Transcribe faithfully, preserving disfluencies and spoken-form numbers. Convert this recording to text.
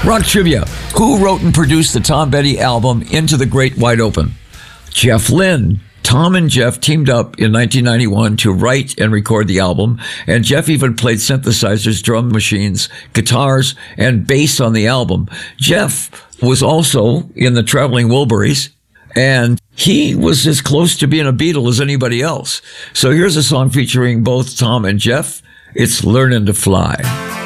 Rock trivia. Who wrote and produced the Tom Petty album Into the Great Wide Open? Jeff Lynne. Tom and Jeff teamed up in nineteen ninety-one to write and record the album, and Jeff even played synthesizers, drum machines, guitars, and bass on the album. Jeff was also in the Traveling Wilburys, and he was as close to being a Beatle as anybody else. So here's a song featuring both Tom and Jeff. It's Learning to Fly.